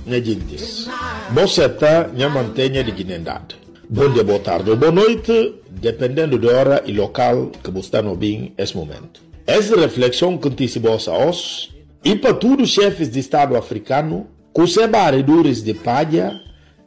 minha gente. Você está minha mantenha dignidade. Bom dia, boa tarde ou boa noite, dependendo da hora e local que você está no bem nesse momento. Essa reflexão que te bossa hoje e para todos os chefes de Estado africano, que os barredores de palha,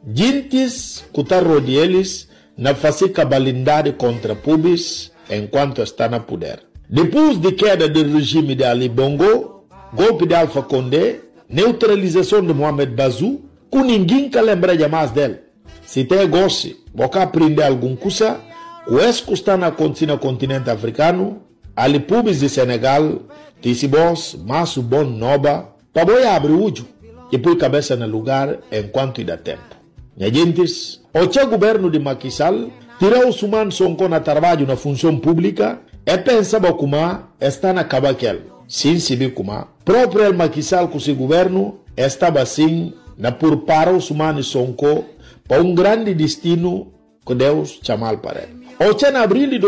gentes que estão rodeados na fazer cabalindade contra pubis enquanto está na poder. Depois de queda do regime de Ali Bongo, golpe de Alpha Condé, neutralização de Mohamed Bazoum, que ninguém quer lembrar mais dele. Se tem gosto, você aprender alguma coisa, o que está acontecendo no continente africano, ali pubis de Senegal, Tissibos, Masso Bon Noba, para boi abrir o olho e pôr cabeça no lugar enquanto dá tempo. Minha gente, o governo de Macky Sall tirar os humanos Sonko na trabalho na função pública e pensava como está na cabaquel. Sim, se vê como próprio Macky Sall com seu governo estava assim na por para os humanos Sonko para grande destino que Deus chamou para ele. Em abril de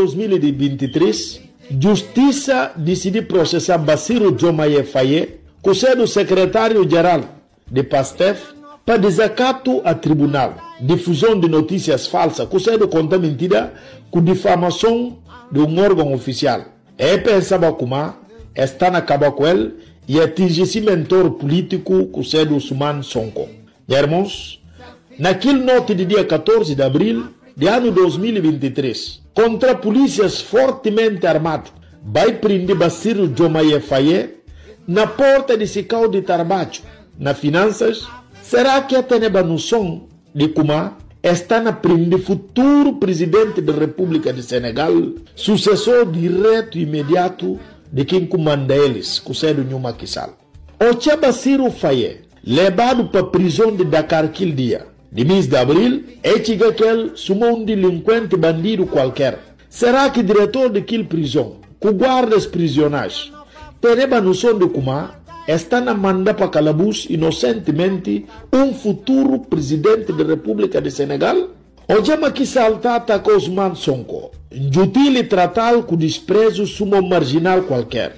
2023, Justiça decidiu processar Bassirou Diomaye Faye, que é o secretário-geral de PASTEF, para desacato a tribunal, difusão de notícias falsas, que é conta mentira, com difamação de órgão oficial. E pensava como está na cabo com ele e atingir esse mentor político, que é o Ousmane Sonko. Irmãos, naquele noite de dia 14 de abril de ano 2023, contra polícias fortemente armados, vai prender Bassirou Diomaye Faye na porta de Sicau de Tarbacho, na finanças. Será que tem a noção de como está na prender futuro presidente da República de Senegal, sucessor direto e imediato de quem comanda eles, que é o Macky Sall? O Bassirou Faye, levado para a prisão de Dakar aquele dia, de mês de abril, é que ele sumou um delinquente bandido qualquer. Será que o diretor daquela prisão, que guarda os prisioneiros, tem a noção de como está na manda para calabouço inocentemente um futuro presidente da República de Senegal? O Macky Sall atacou Ousmane Sonko, injutil e tratá-lo com desprezo sumo marginal qualquer.